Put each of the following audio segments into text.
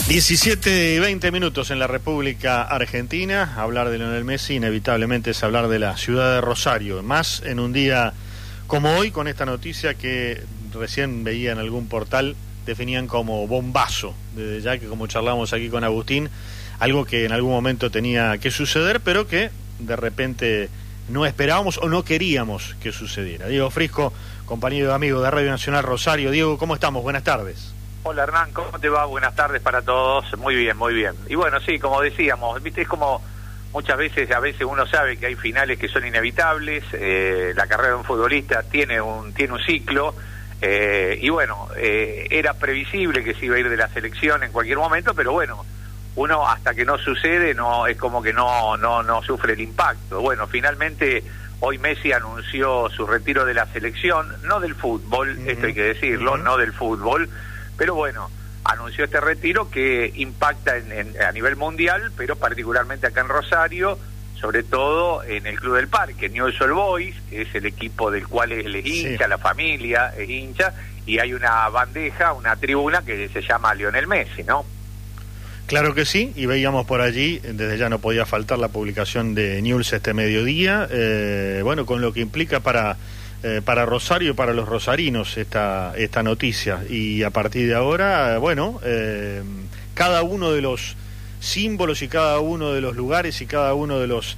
17 y 20 minutos en la República Argentina. Hablar de Lionel Messi inevitablemente es hablar de la ciudad de Rosario, más en un día como hoy, con esta noticia que recién veía en algún portal, definían como bombazo, desde ya que, como charlamos aquí con Agustín, algo que en algún momento tenía que suceder, pero que de repente no esperábamos o no queríamos que sucediera. Diego Frisco, compañero y amigo de Radio Nacional Rosario. Diego, ¿cómo estamos? Buenas tardes. Hola Hernán, ¿cómo te va? Buenas tardes para todos. Muy bien, muy bien. Y bueno, sí, como decíamos, viste, es como muchas veces, a veces uno sabe que hay finales que son inevitables. La carrera de un futbolista tiene un ciclo. Y bueno, era previsible que se iba a ir de la selección en cualquier momento, pero bueno, uno hasta que no sucede, no es como que no sufre el impacto. Bueno, finalmente hoy Messi anunció su retiro de la selección, no del fútbol, esto hay que decirlo, no del fútbol, pero bueno, anunció este retiro que impacta a nivel mundial, pero particularmente acá en Rosario, sobre todo en el Club del Parque, Newell's Old Boys, que es el equipo del cual él es hincha, la familia es hincha, y hay una bandeja, una tribuna que se llama Lionel Messi, ¿no? Claro que sí, y veíamos por allí, desde ya no podía faltar la publicación de Newell's este mediodía, bueno, con lo que implica para Rosario y para los rosarinos esta noticia, y a partir de ahora, bueno, cada uno de los símbolos y cada uno de los lugares y cada uno de los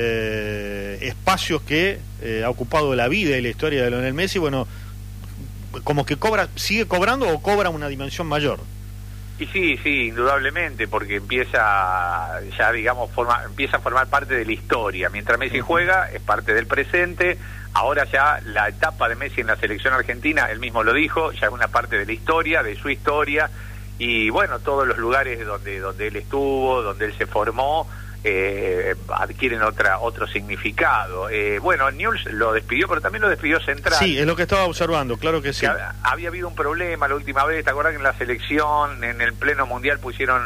espacios que ha ocupado la vida y la historia de Lionel Messi, bueno, como que sigue cobrando o cobra una dimensión mayor. Y sí, indudablemente, porque empieza ya, digamos, empieza a formar parte de la historia. Mientras Messi juega, es parte del presente. Ahora ya la etapa de Messi en la selección argentina, él mismo lo dijo, ya es una parte de la historia, de su historia. Y bueno, todos los lugares donde él estuvo, donde él se formó, adquieren otro significado. Bueno, Newell's lo despidió, pero también lo despidió Central. Sí, es lo que estaba observando, claro que sí. Que había habido un problema la última vez, ¿te acuerdas que en la selección, en el pleno mundial, pusieron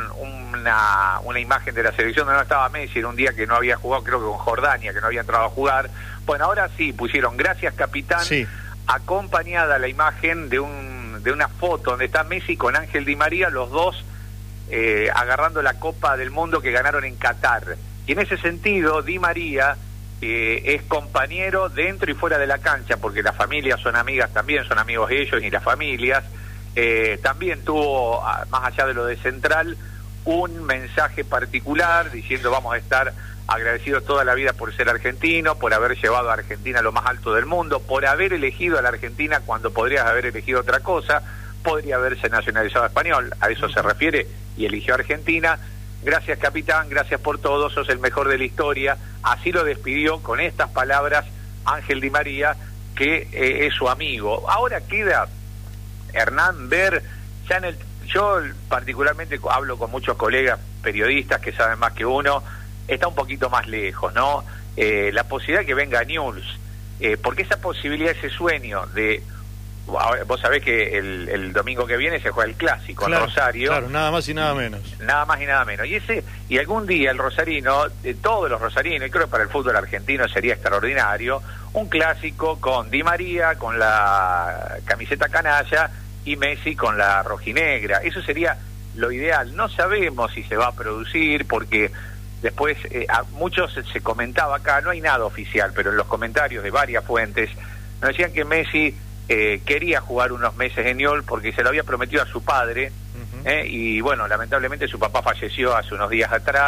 una imagen de la selección donde no estaba Messi, en un día que no había jugado, creo que con Jordania, que no había entrado a jugar? Bueno, ahora sí, pusieron gracias capitán, acompañada la imagen de una foto donde está Messi con Ángel Di María, los dos agarrando la Copa del Mundo que ganaron en Qatar. Y en ese sentido, Di María es compañero dentro y fuera de la cancha, porque las familias son amigas también, son amigos ellos y las familias. También tuvo, más allá de lo de Central, un mensaje particular diciendo: vamos a estar agradecidos toda la vida por ser argentino, por haber llevado a Argentina a lo más alto del mundo, por haber elegido a la Argentina cuando podrías haber elegido otra cosa, podría haberse nacionalizado español, a eso se refiere, y eligió Argentina. Gracias capitán, gracias por todo, sos el mejor de la historia. Así lo despidió con estas palabras Ángel Di María, que es su amigo. Ahora queda, Hernán, ver ya yo particularmente hablo con muchos colegas periodistas que saben más que uno, está un poquito más lejos, ¿no? La posibilidad de que venga Newell's, porque esa posibilidad, ese sueño de... Vos sabés que el domingo que viene se juega el clásico en Rosario. Claro, nada más y nada menos. Nada más y nada menos. Y algún día el rosarino, todos los rosarinos, y creo que para el fútbol argentino sería extraordinario, un clásico con Di María, con la camiseta canalla, y Messi con la rojinegra. Eso sería lo ideal. No sabemos si se va a producir, porque después a muchos se comentaba acá, no hay nada oficial, pero en los comentarios de varias fuentes nos decían que Messi quería jugar unos meses en Newell's porque se lo había prometido a su padre, y bueno, lamentablemente su papá falleció hace unos días atrás.